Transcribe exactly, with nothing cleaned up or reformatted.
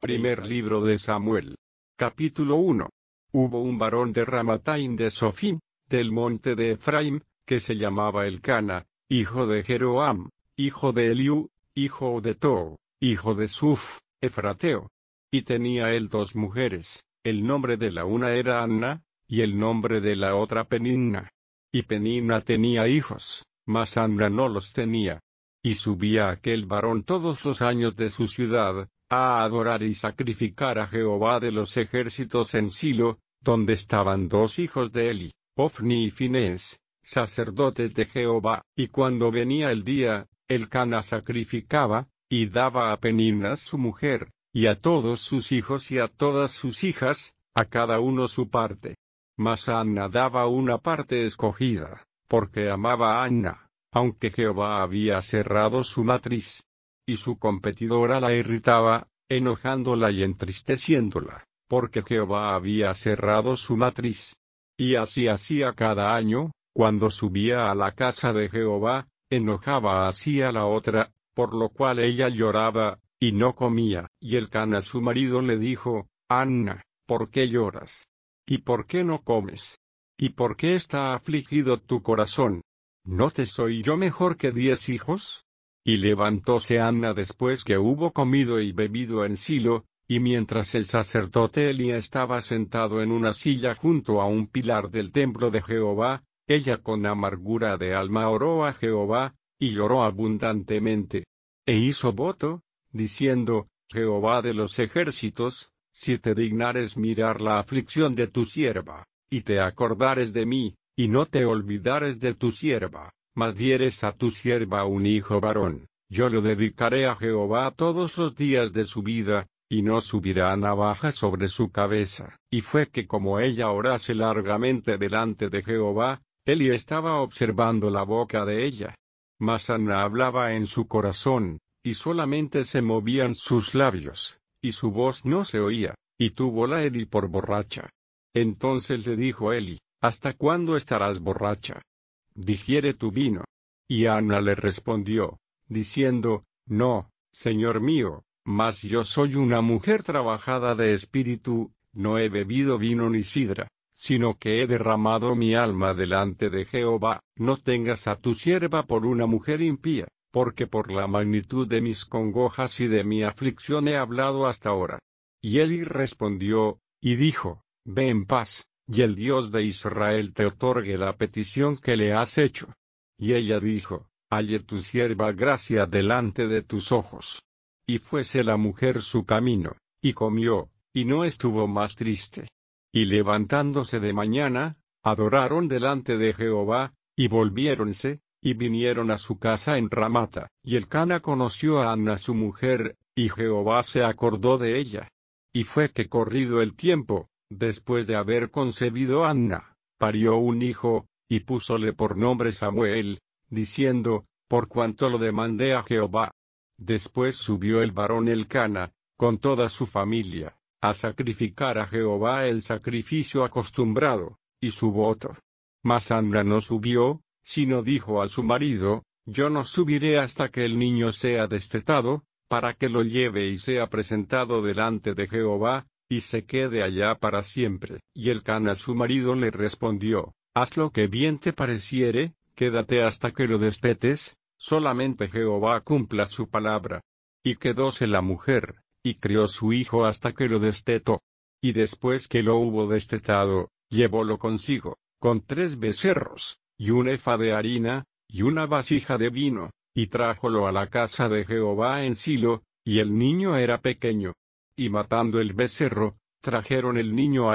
Primer libro de Samuel. Capítulo uno. Hubo un varón de Ramataim de Sofim, del monte de Efraim, que se llamaba Elcana, hijo de Jeroam, hijo de Eliú, hijo de Too, hijo de Suf, efrateo. Y tenía él dos mujeres, el nombre de la una era Anna, y el nombre de la otra Peninna. Y Peninna tenía hijos, mas Anna no los tenía. Y subía aquel varón todos los años de su ciudad, a adorar y sacrificar a Jehová de los ejércitos en Silo, donde estaban dos hijos de Eli, Ofni y Finés, sacerdotes de Jehová. Y cuando venía el día, Elcana sacrificaba, y daba a Peninna su mujer, y a todos sus hijos y a todas sus hijas, a cada uno su parte. Mas a Anna daba una parte escogida, porque amaba a Anna, aunque Jehová había cerrado su matriz. Y su competidora la irritaba, enojándola y entristeciéndola, porque Jehová había cerrado su matriz. Y así hacía cada año, cuando subía a la casa de Jehová, enojaba así a la otra, por lo cual ella lloraba, y no comía. Y Elcana su marido le dijo: Anna, ¿por qué lloras? ¿Y por qué no comes? ¿Y por qué está afligido tu corazón? ¿No te soy yo mejor que diez hijos? Y levantóse Anna después que hubo comido y bebido en Silo, y mientras el sacerdote Eli estaba sentado en una silla junto a un pilar del templo de Jehová, ella con amargura de alma oró a Jehová, y lloró abundantemente. E hizo voto, diciendo: Jehová de los ejércitos, si te dignares mirar la aflicción de tu sierva, y te acordares de mí, y no te olvidares de tu sierva, mas dieres a tu sierva un hijo varón, yo lo dedicaré a Jehová todos los días de su vida, y no subirá navaja sobre su cabeza. Y fue que como ella orase largamente delante de Jehová, Eli estaba observando la boca de ella. Mas Anna hablaba en su corazón, y solamente se movían sus labios, y su voz no se oía, y túvola Eli por borracha. Entonces le dijo Eli: ¿Hasta cuándo estarás borracha? Digiere tu vino. Y Anna le respondió, diciendo: No, señor mío, mas yo soy una mujer trabajada de espíritu, no he bebido vino ni sidra, sino que he derramado mi alma delante de Jehová. No tengas a tu sierva por una mujer impía, porque por la magnitud de mis congojas y de mi aflicción he hablado hasta ahora. Y Eli respondió, y dijo: Ve en paz, y el Dios de Israel te otorgue la petición que le has hecho. Y ella dijo: Halle tu sierva gracia delante de tus ojos. Y fuese la mujer su camino, y comió, y no estuvo más triste. Y levantándose de mañana, adoraron delante de Jehová, y volviéronse, y vinieron a su casa en Ramata. Y Elcana conoció a Anna su mujer, y Jehová se acordó de ella. Y fue que corrido el tiempo, después de haber concebido Anna, parió un hijo, y púsole por nombre Samuel, diciendo: Por cuanto lo demandé a Jehová. Después subió el varón Elcana, con toda su familia, a sacrificar a Jehová el sacrificio acostumbrado, y su voto. Mas Anna no subió, sino dijo a su marido: Yo no subiré hasta que el niño sea destetado, para que lo lleve y sea presentado delante de Jehová, y se quede allá para siempre. Y Elcana su marido le respondió: Haz lo que bien te pareciere, quédate hasta que lo destetes, solamente Jehová cumpla su palabra. Y quedóse la mujer, y crió su hijo hasta que lo destetó. Y después que lo hubo destetado, llevólo consigo, con tres becerros, y un efa de harina, y una vasija de vino, y trájolo a la casa de Jehová en Silo, y el niño era pequeño. Y matando el becerro, trajeron el niño a